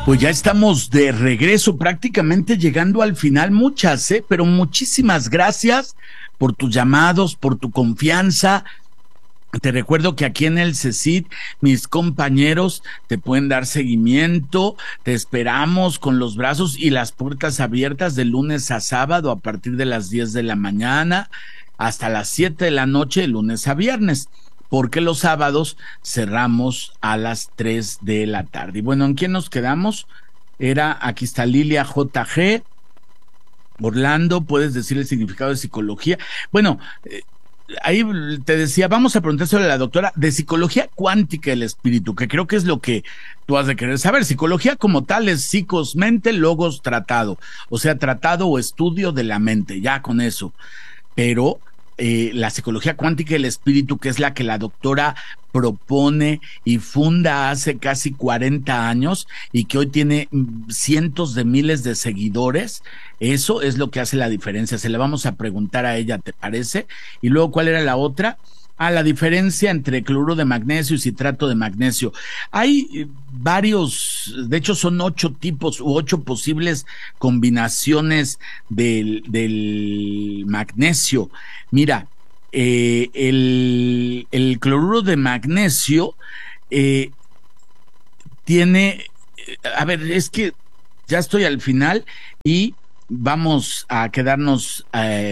Pues ya estamos de regreso, prácticamente llegando al final, pero muchísimas gracias por tus llamados, por tu confianza. Te recuerdo que aquí en el CECIT mis compañeros te pueden dar seguimiento, te esperamos con los brazos y las puertas abiertas de lunes a sábado a partir de las 10 de la mañana hasta las 7 de la noche, de lunes a viernes, porque los sábados cerramos a las 3 de la tarde. Y bueno, ¿en quién nos quedamos? Aquí está Lilia JG. Orlando, ¿puedes decir el significado de psicología? Bueno, ahí te decía, vamos a preguntar sobre la doctora de psicología cuántica del espíritu, que creo que es lo que tú has de querer saber. Psicología como tal es psicos, mente, logos, tratado, o sea, tratado o estudio de la mente, ya con eso. Pero la psicología cuántica del espíritu, que es la que la doctora propone y funda hace casi 40 años y que hoy tiene cientos de miles de seguidores, eso es lo que hace la diferencia. Se le vamos a preguntar a ella, ¿te parece? Y luego, ¿cuál era la otra? La diferencia entre cloruro de magnesio y citrato de magnesio. Hay varios, de hecho son 8 tipos u 8 posibles combinaciones del magnesio. Mira, el cloruro de magnesio tiene, a ver, es que ya estoy al final y vamos a quedarnos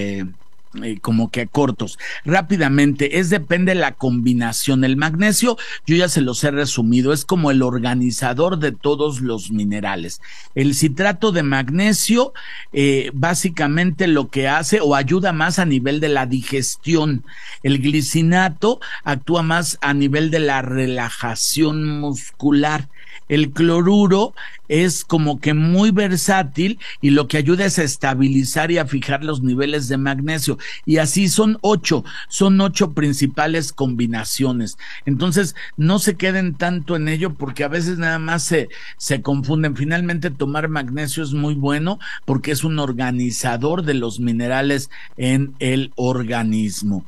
como que cortos. Rápidamente, depende de la combinación. El magnesio, yo ya se los he resumido, es como el organizador de todos los minerales. El citrato de magnesio, básicamente lo que hace o ayuda más a nivel de la digestión. El glicinato actúa más a nivel de la relajación muscular. El cloruro es como que muy versátil y lo que ayuda es a estabilizar y a fijar los niveles de magnesio. Y así son 8 principales combinaciones. Entonces, no se queden tanto en ello porque a veces nada más se confunden. Finalmente, tomar magnesio es muy bueno porque es un organizador de los minerales en el organismo.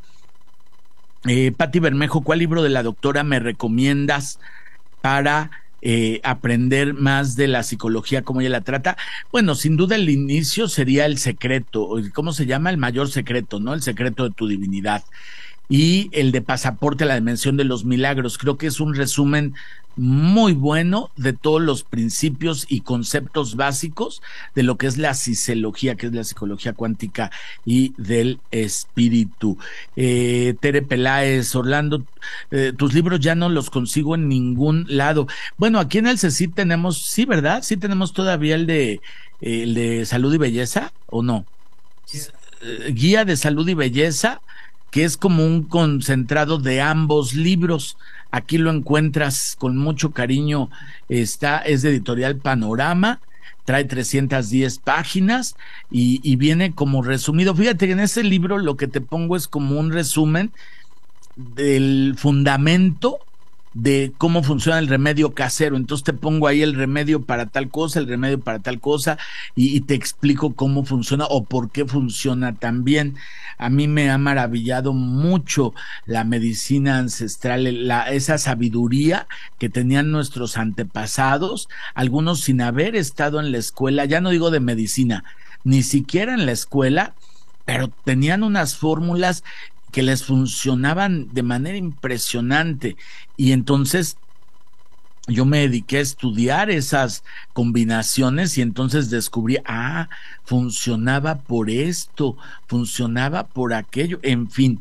Pati Bermejo, ¿cuál libro de la doctora me recomiendas para aprender más de la psicología, cómo ella la trata? Bueno, sin duda el inicio sería El Secreto, ¿cómo se llama? El mayor secreto, ¿no? El secreto de tu divinidad. Y el de Pasaporte a la Dimensión de los Milagros. Creo que es un resumen muy bueno de todos los principios y conceptos básicos de lo que es la cienciología, que es la psicología cuántica y del espíritu. Tere Peláez, Orlando, tus libros ya no los consigo en ningún lado. Bueno, aquí en el CECIT tenemos, sí, ¿verdad? Sí tenemos todavía el de Salud y Belleza, ¿o no? Guía de Salud y Belleza, que es como un concentrado de ambos libros. Aquí lo encuentras con mucho cariño. Es de Editorial Panorama, trae 310 páginas y viene como resumido. Fíjate que en ese libro lo que te pongo es como un resumen del fundamento de cómo funciona el remedio casero. Entonces te pongo ahí el remedio para tal cosa, el remedio para tal cosa, y te explico cómo funciona o por qué funciona tan bien. A mí me ha maravillado mucho la medicina ancestral, esa sabiduría que tenían nuestros antepasados, algunos sin haber estado en la escuela, ya no digo de medicina, ni siquiera en la escuela, pero tenían unas fórmulas que les funcionaban de manera impresionante. Y entonces yo me dediqué a estudiar esas combinaciones y entonces descubrí, funcionaba por esto, funcionaba por aquello, en fin.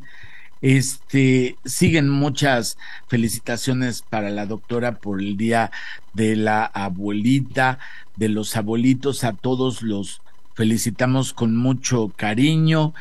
Siguen muchas felicitaciones para la doctora por el día de la abuelita, de los abuelitos. A todos los felicitamos con mucho cariño.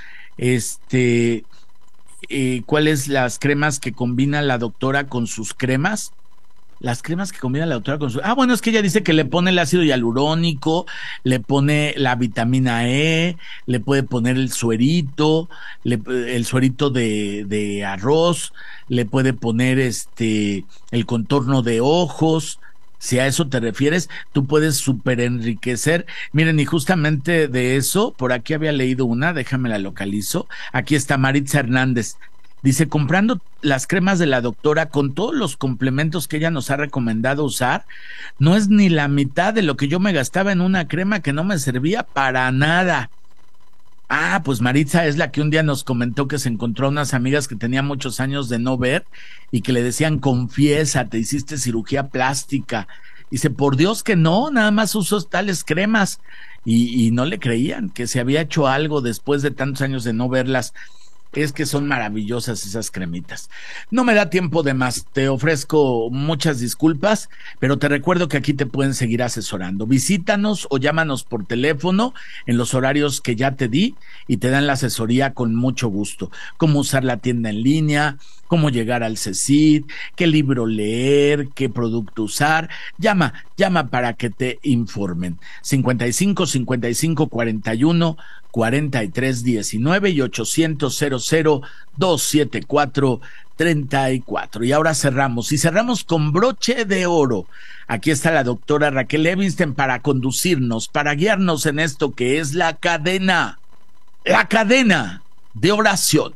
¿Cuáles las cremas que combina la doctora con sus cremas? Las cremas que combina la doctora con sus... bueno, es que ella dice que le pone el ácido hialurónico, le pone la vitamina E, le puede poner el suerito, el suerito de arroz, le puede poner el contorno de ojos. Si a eso te refieres, tú puedes súper enriquecer. Miren, y justamente de eso, por aquí había leído una, déjame la localizo. Aquí está Maritza Hernández. Dice, comprando las cremas de la doctora con todos los complementos que ella nos ha recomendado usar, no es ni la mitad de lo que yo me gastaba en una crema que no me servía para nada. Ah, pues Maritza es la que un día nos comentó que se encontró a unas amigas que tenía muchos años de no ver y que le decían, confiesa, te hiciste cirugía plástica. Dice, por Dios que no, nada más usó tales cremas. Y no le creían que se había hecho algo después de tantos años de no verlas. Es que son maravillosas esas cremitas. No me da tiempo de más, te ofrezco muchas disculpas, pero te recuerdo que aquí te pueden seguir asesorando. Visítanos o llámanos por teléfono en los horarios que ya te di y te dan la asesoría con mucho gusto. Cómo usar la tienda en línea, cómo llegar al CECID, qué libro leer, qué producto usar. Llama para que te informen. 55 41 43 19 y 800 00 274 34. Y ahora cerramos con broche de oro. Aquí está la doctora Raquel Levinstein para conducirnos, para guiarnos en esto que es la cadena de oración.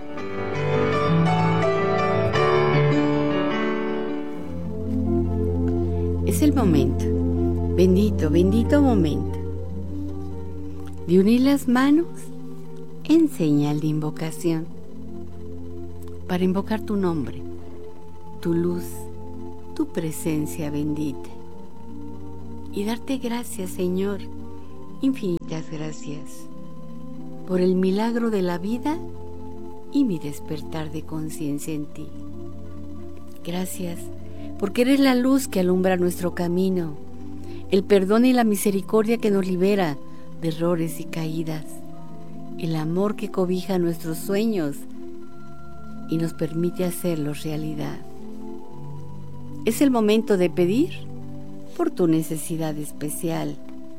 Es el momento, bendito momento, de unir las manos en señal de invocación, para invocar tu nombre, tu luz, tu presencia bendita, y darte gracias, Señor, infinitas gracias, por el milagro de la vida y mi despertar de conciencia en ti. Gracias, porque eres la luz que alumbra nuestro camino, el perdón y la misericordia que nos libera de errores y caídas, el amor que cobija nuestros sueños y nos permite hacerlos realidad. Es el momento de pedir por tu necesidad especial,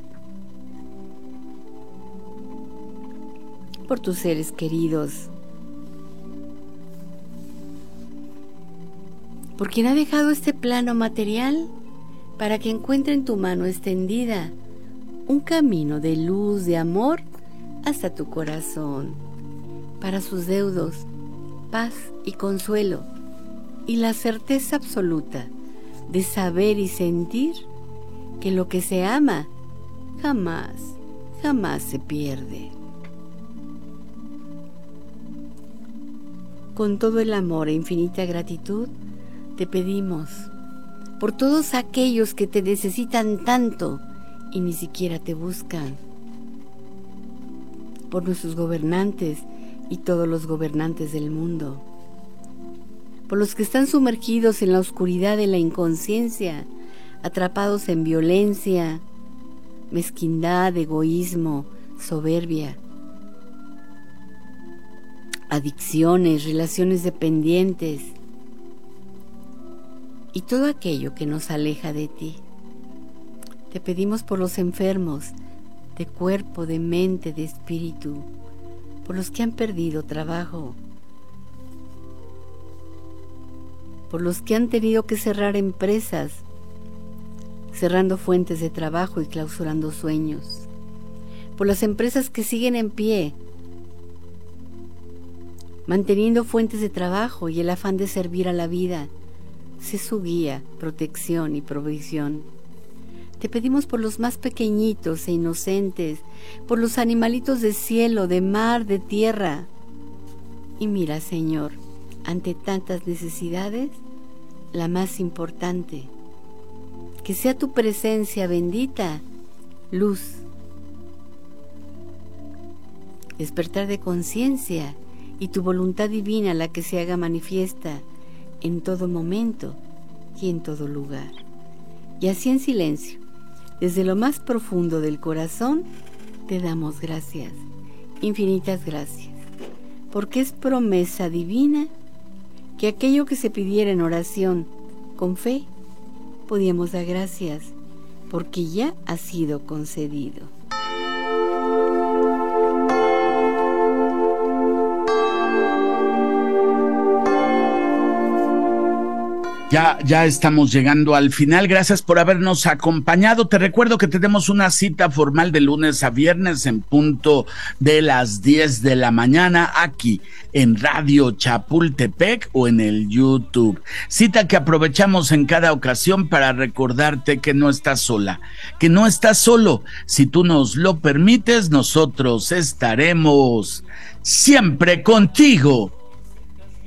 por tus seres queridos, por quien ha dejado este plano material para que encuentre en tu mano extendida un camino de luz, de amor hasta tu corazón, para sus deudos, paz y consuelo, y la certeza absoluta de saber y sentir que lo que se ama jamás se pierde. Con todo el amor e infinita gratitud, te pedimos por todos aquellos que te necesitan tanto y ni siquiera te buscan, por nuestros gobernantes y todos los gobernantes del mundo, por los que están sumergidos en la oscuridad de la inconsciencia, atrapados en violencia, mezquindad, egoísmo, soberbia, adicciones, relaciones dependientes y todo aquello que nos aleja de ti. Te pedimos por los enfermos de cuerpo, de mente, de espíritu, por los que han perdido trabajo, por los que han tenido que cerrar empresas, cerrando fuentes de trabajo y clausurando sueños, por las empresas que siguen en pie, manteniendo fuentes de trabajo y el afán de servir a la vida. Sé su guía, protección y provisión. Te pedimos por los más pequeñitos e inocentes, por los animalitos de cielo, de mar, de tierra. Y mira, Señor, ante tantas necesidades, la más importante, que sea tu presencia bendita, luz, despertar de conciencia y tu voluntad divina la que se haga manifiesta en todo momento y en todo lugar. Y así en silencio, desde lo más profundo del corazón, te damos gracias, infinitas gracias, porque es promesa divina que aquello que se pidiera en oración con fe, podíamos dar gracias, porque ya ha sido concedido. Ya estamos llegando al final. Gracias por habernos acompañado. Te recuerdo que tenemos una cita formal de lunes a viernes en punto de las 10 de la mañana aquí en Radio Chapultepec o en el YouTube. Cita que aprovechamos en cada ocasión para recordarte que no estás sola, que no estás solo. Si tú nos lo permites, nosotros estaremos siempre contigo.